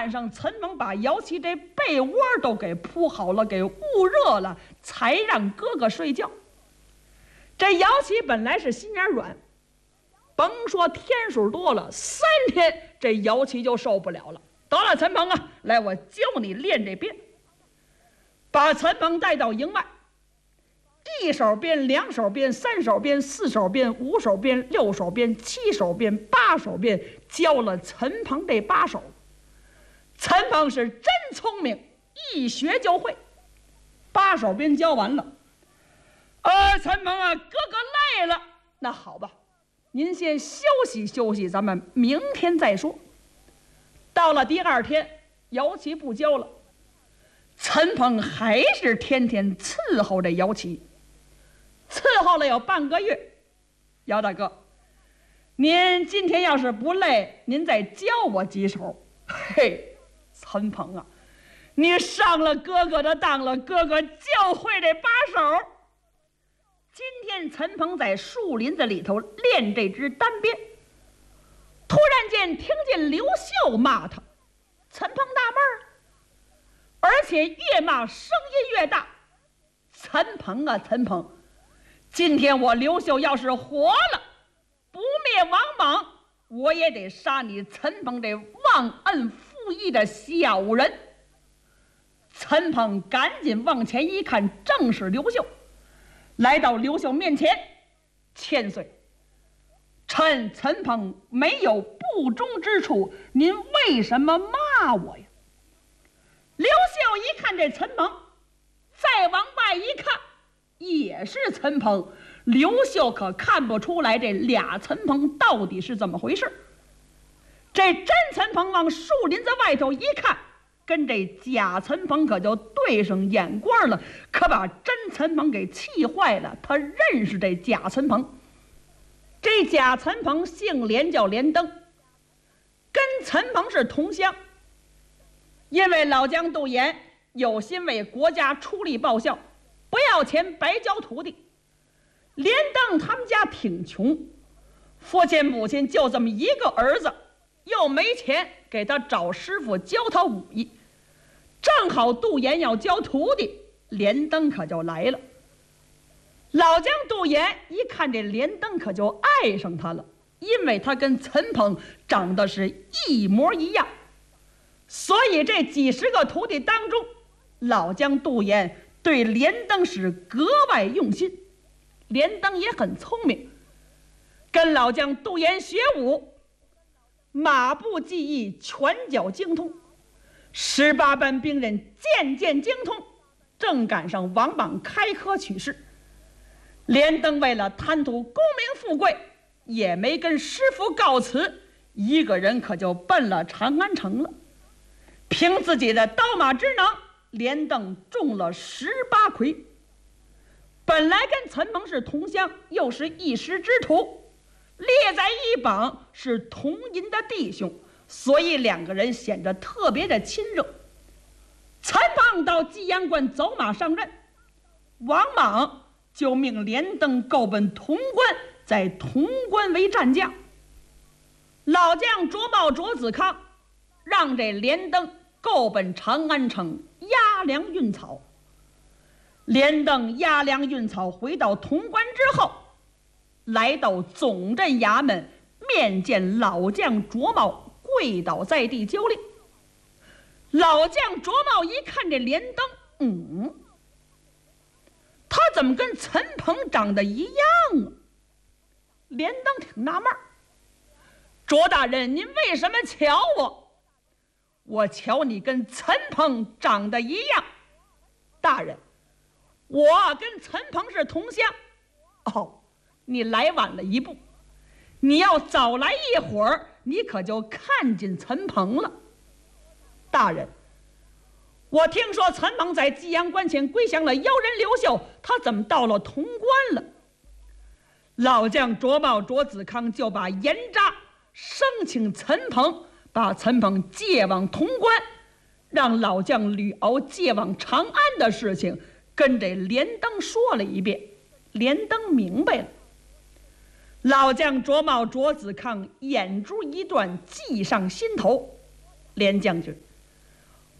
晚上陈鹏把姚琪这被窝都给铺好了，给捂热了，才让哥哥睡觉。这姚琪本来是心眼软，甭说天数多了，3天这姚琪就受不了了。得了，陈鹏啊，来，我教你练这鞭。把陈鹏带到营外，1手鞭、2手鞭、3手鞭、4手鞭、5手鞭、6手鞭、7手鞭、8手鞭，教了陈鹏这8手。陈鹏是真聪明，一学就会。8手鞭教完了，陈鹏啊，哥哥累了，那好吧，您先休息休息，咱们明天再说。到了第2天，姚琪不教了，陈鹏还是天天伺候这姚琪，伺候了有半个月。姚大哥，您今天要是不累，您再教我几手。嘿，陈鹏啊，你上了哥哥的当了，哥哥就会这8手。今天陈鹏在树林子里头练这支单鞭，突然间听见刘秀骂他，陈鹏纳闷儿，而且越骂声音越大。陈鹏啊，陈鹏，今天我刘秀要是活了，不灭王莽，我也得杀你陈鹏这忘恩负义的小人。陈鹏赶紧往前一看，正是刘秀。来到刘秀面前，千岁，趁陈鹏没有不忠之处，您为什么骂我呀？刘秀一看这陈鹏，再往外一看，也是陈鹏。刘秀可看不出来这俩陈鹏到底是怎么回事。这真陈鹏往树林子外头一看，跟这假陈鹏可就对上眼光了，可把真陈鹏给气坏了。他认识这假陈鹏，这假陈鹏姓连，叫连登，跟陈鹏是同乡。因为老将杜岩有心为国家出力报效，不要钱白教徒弟。连登他们家挺穷，父亲母亲就这么一个儿子，又没钱给他找师傅教他武艺。正好杜岩要教徒弟，连登可就来了。老将杜岩一看这连登，可就爱上他了，因为他跟陈鹏长得是一模一样。所以这几十个徒弟当中，老将杜岩对连登是格外用心。连登也很聪明，跟老将杜岩学武，马步技艺拳脚精通，18般兵刃件件精通。正赶上王莽开科取士，连登为了贪图功名富贵，也没跟师傅告辞，一个人可就奔了长安城了。凭自己的刀马之能，连登中了18魁。本来跟陈鹏是同乡，又是一师之徒，列在一榜，是同营的弟兄，所以2个人显得特别的亲热。陈鹏到济阳关走马上任，王莽就命连登够奔潼关，在潼关为战将。老将卓茂、卓子康让这连登够奔长安城押粮运草。连登押粮运草回到潼关之后，来到总镇衙门面见老将卓茂，跪倒在地交令。老将卓茂一看这连登，他怎么跟陈鹏长得一样啊？连登挺纳闷，卓大人，您为什么瞧我？我瞧你跟陈鹏长得一样。大人，我跟陈鹏是同乡。你来晚了一步，你要早来一会儿，你可就看见陈鹏了。大人，我听说陈鹏在济阳关前归降了妖人刘秀，他怎么到了潼关了？老将卓茂、卓子康就把严扎生请陈鹏，把陈鹏借往潼关，让老将吕敖借往长安的事情跟这连登说了一遍。连登明白了。老将卓茂、卓子康眼珠一转，记上心头。连将军，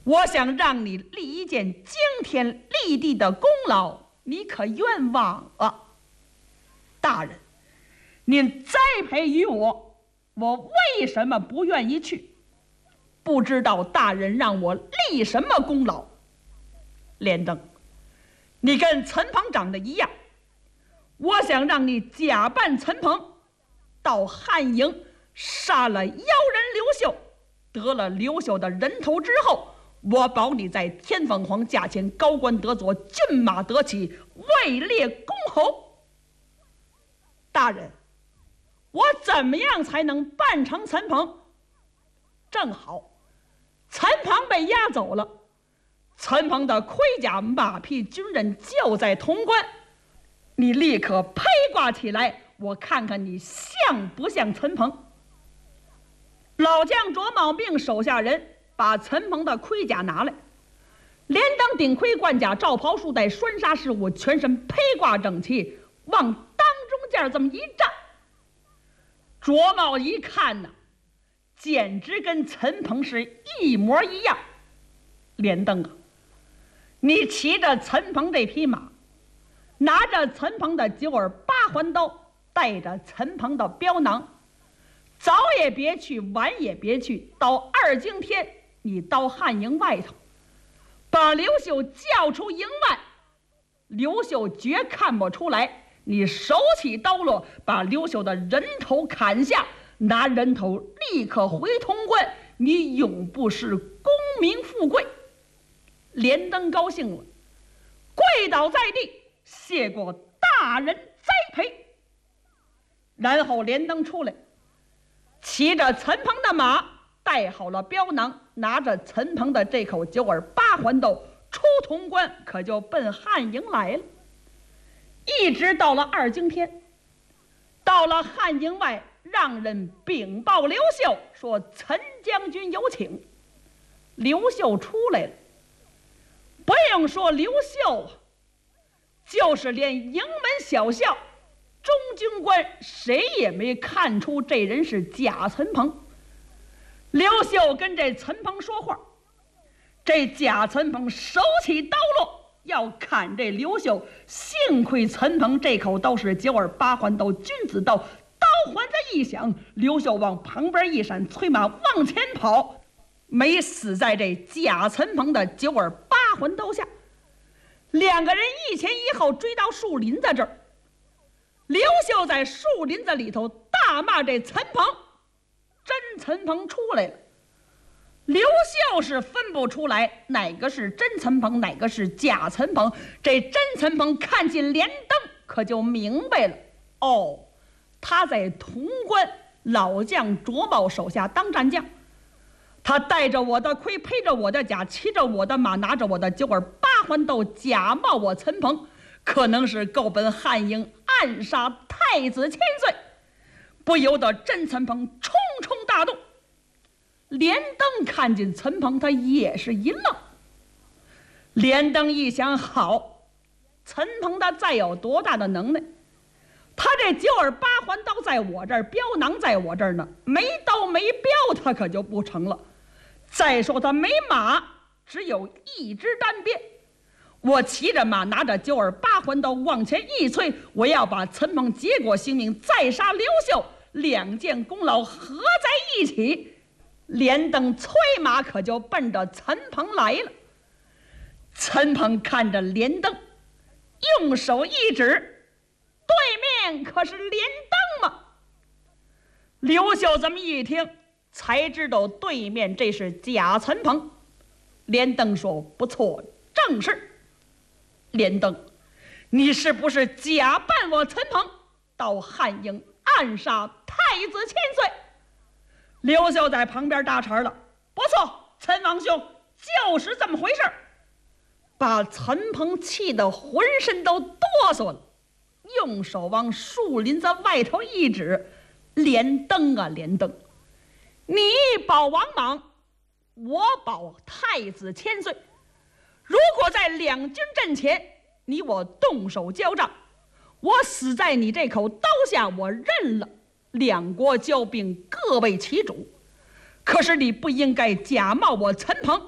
我想让你立一件惊天立地的功劳，你可冤枉啊！大人，您栽培于我，我为什么不愿意去？不知道大人让我立什么功劳？连登，你跟陈鹏长得一样，我想让你假扮陈鹏，到汉营杀了妖人刘秀，得了刘秀的人头之后，我保你在天凤凰驾前高官得佐，骏马得骑，位列公侯。大人，我怎么样才能扮成陈鹏？正好陈鹏被押走了，陈鹏的盔甲马匹军人就在潼关，你立刻披挂起来，我看看你像不像陈鹏。老将卓茂命手下人把陈鹏的盔甲拿来，连登顶盔贯甲罩袍束带栓纱饰物，全身披挂整齐，往当中间这么一站，卓茂一看呢，简直跟陈鹏是一模一样。连登啊，你骑着陈鹏这匹马，拿着陈鹏的9耳8环刀，带着陈鹏的镖囊，早也别去，晚也别去，到2更天，你到汉营外头，把刘秀叫出营外，刘秀绝看不出来，你手起刀落，把刘秀的人头砍下，拿人头立刻回潼关，你永不是功名富贵。连登高兴了，跪倒在地，谢过大人栽培。然后连登出来，骑着陈鹏的马，带好了镖囊，拿着陈鹏的这口9耳8环刀，出潼关，可就奔汉营来了。一直到了2更天，到了汉营外，让人禀报刘秀说陈将军有请。刘秀出来了，不用说刘秀，就是连营门小校中军官谁也没看出这人是假陈鹏。刘秀跟这陈鹏说话，这假陈鹏手起刀落，要砍这刘秀。幸亏陈鹏这口刀是9耳8环刀，君子刀，刀环这一响，刘秀往旁边一闪，催马往前跑，没死在这假陈鹏的9耳8环刀下。2个人一前一后追到树林子这儿，刘秀在树林子里头大骂这陈鹏，真陈鹏出来了。刘秀是分不出来哪个是真陈鹏，哪个是假陈鹏。这真陈鹏看见连登，可就明白了，哦，他在潼关老将卓茂手下当战将，他带着我的盔，披着我的甲，骑着我的马，拿着我的9耳8环刀，假冒我陈鹏，可能是够奔汉营暗杀太子千岁。不由得真陈鹏冲冲大动。连登看见陈鹏，他也是一愣。连登一想，好，陈鹏他再有多大的能耐，他这9耳8环刀在我这儿，镖囊在我这儿呢，没刀没镖他可就不成了。再说他没马，只有一支单鞭，我骑着马，拿着9耳8环刀往前一催，我要把陈鹏结果性命，再杀刘秀，2件功劳合在一起。连登催马可就奔着陈鹏来了。陈鹏看着连登，用手一指，对面可是连登吗？刘秀这么一听，才知道对面这是假陈鹏。连登说：“不错，正是。连登，你是不是假扮我陈鹏，到汉营暗杀太子千岁？”刘秀在旁边搭茬了：“不错，陈王兄，就是这么回事。”把陈鹏气得浑身都哆嗦了，用手往树林子外头一指：“连登啊，连登，你保王莽，我保太子千岁。如果在两军阵前，你我动手交战，我死在你这口刀下，我认了。两国交兵，各为其主。可是你不应该假冒我陈鹏，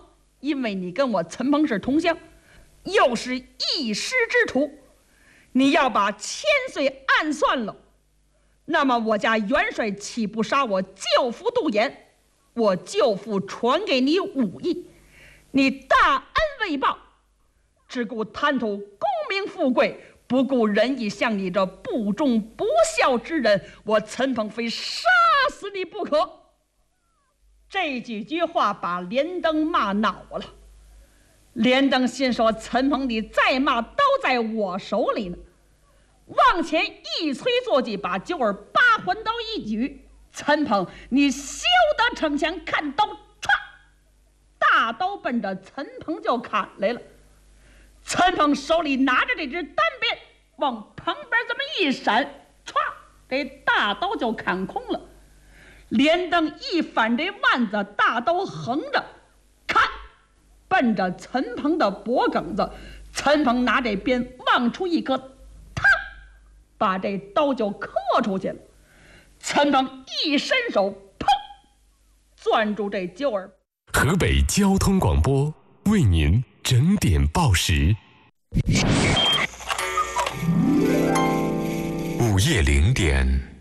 因为你跟我陈鹏是同乡，又是一师之徒，你要把千岁暗算了，那么我家元帅岂不杀我舅父杜衍？我舅父传给你武艺，你大恩未报，只顾贪图功名富贵，不顾仁义，像你这不忠不孝之人，我陈鹏非杀死你不可。这几句话把连登骂恼了。连登心说：陈鹏，你再骂，刀在我手里呢。往前一催坐骑，把九儿八环刀一举。陈鹏，你休得逞强，看刀！唰，大刀奔着陈鹏就砍来了。陈鹏手里拿着这只单鞭，往旁边这么一闪，唰，这大刀就砍空了。连登一反这腕子，大刀横着看，奔着陈鹏的脖梗子。陈鹏拿这鞭往出一磕，嘡，把这刀就磕出去了。陈鹏一伸手，砰，攥住这揪儿。 河北交通广播为您整点报时。午夜0点。